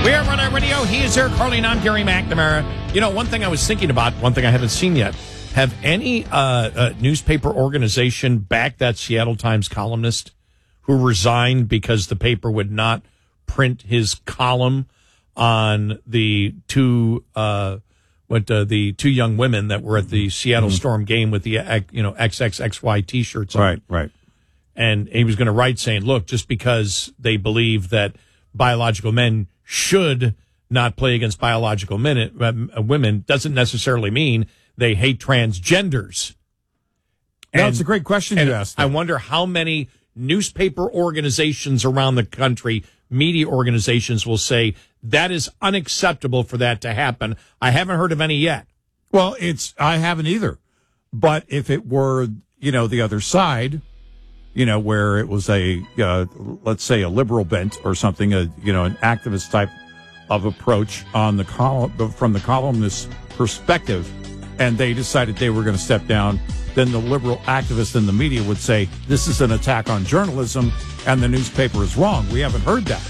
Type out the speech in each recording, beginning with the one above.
We are on our radio. He is Eric Carlin. I'm Gary McNamara. You know, one thing I was thinking about, one thing I haven't seen yet, have any newspaper organization backed that Seattle Times columnist who resigned because the paper would not print his column on the two young women that were at the Seattle Storm game with the XXXY T-shirts on. Right. And he was going to write saying, look, just because they believe that biological men should not play against biological women doesn't necessarily mean they hate transgenders. That's a great question you asked. I wonder how many newspaper organizations around the country, media organizations, will say that is unacceptable for that to happen. I haven't heard of any yet. Well, I haven't either. But if it were, the other side, where it was let's say a liberal bent or something, an activist type of approach on the from the columnist's perspective, and they decided they were going to step down, then the liberal activists in the media would say, this is an attack on journalism and the newspaper is wrong. We haven't heard that.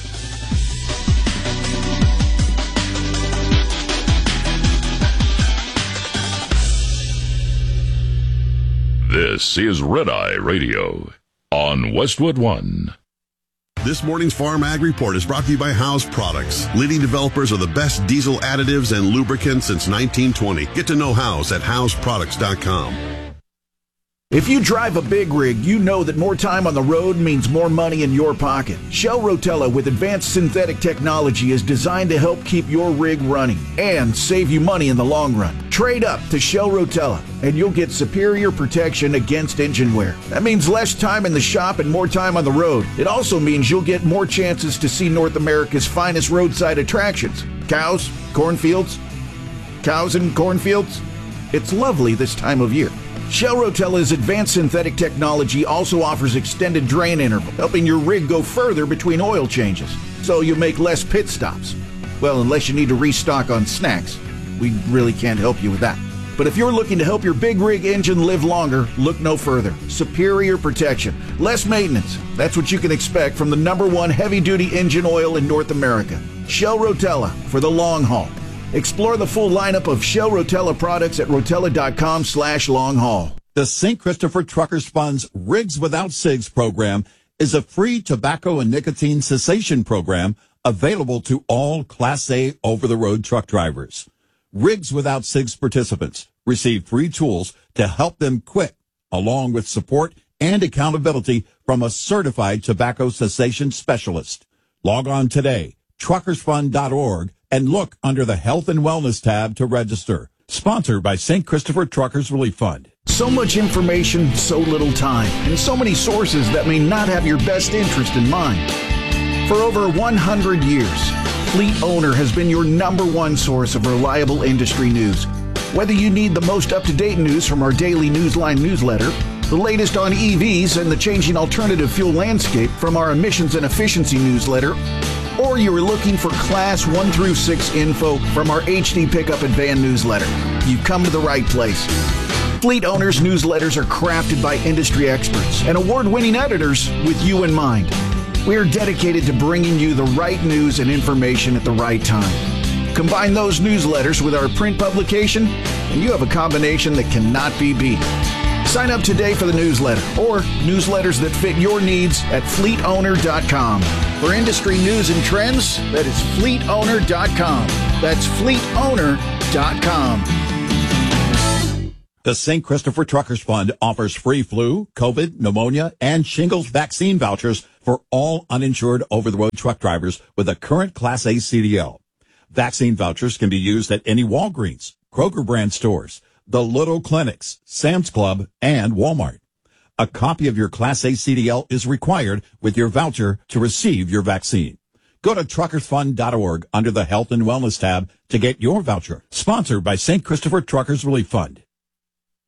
This is Red Eye Radio on Westwood One. This morning's Farm Ag Report is brought to you by House Products, leading developers of the best diesel additives and lubricants since 1920. Get to know House at houseproducts.com. If you drive a big rig, you know that more time on the road means more money in your pocket. Shell Rotella with advanced synthetic technology is designed to help keep your rig running and save you money in the long run. Trade up to Shell Rotella and you'll get superior protection against engine wear. That means less time in the shop and more time on the road. It also means you'll get more chances to see North America's finest roadside attractions. Cows, cornfields. Cows and cornfields. It's lovely this time of year. Shell Rotella's advanced synthetic technology also offers extended drain interval, helping your rig go further between oil changes, so you make less pit stops. Well, unless you need to restock on snacks. We really can't help you with that. But if you're looking to help your big rig engine live longer, look no further. Superior protection, less maintenance. That's what you can expect from the #1 heavy-duty engine oil in North America. Shell Rotella for the long haul. Explore the full lineup of Shell Rotella products at rotella.com/long haul. The St. Christopher Truckers Fund's Rigs Without Cigs program is a free tobacco and nicotine cessation program available to all Class A over-the-road truck drivers. Rigs Without Cigs participants receive free tools to help them quit, along with support and accountability from a certified tobacco cessation specialist. Log on today, truckersfund.org, and look under the Health and Wellness tab to register. Sponsored by St. Christopher Truckers Relief Fund. So much information, so little time, and so many sources that may not have your best interest in mind. For over 100 years, Fleet Owner has been your #1 source of reliable industry news. Whether you need the most up-to-date news from our daily Newsline newsletter, the latest on EVs and the changing alternative fuel landscape from our emissions and efficiency newsletter, or you are looking for Class 1 through 6 info from our HD Pickup and Van newsletter, you've come to the right place. Fleet Owners newsletters are crafted by industry experts and award-winning editors with you in mind. We are dedicated to bringing you the right news and information at the right time. Combine those newsletters with our print publication, and you have a combination that cannot be beat. Sign up today for the newsletter or newsletters that fit your needs at fleetowner.com. For industry news and trends, that is fleetowner.com. That's fleetowner.com. The St. Christopher Truckers Fund offers free flu, COVID, pneumonia, and shingles vaccine vouchers for all uninsured over-the-road truck drivers with a current Class A CDL. Vaccine vouchers can be used at any Walgreens, Kroger brand stores, the Little Clinics, Sam's Club, and Walmart. A copy of your Class A CDL is required with your voucher to receive your vaccine. Go to truckersfund.org under the Health and Wellness tab to get your voucher. Sponsored by St. Christopher Truckers Relief Fund.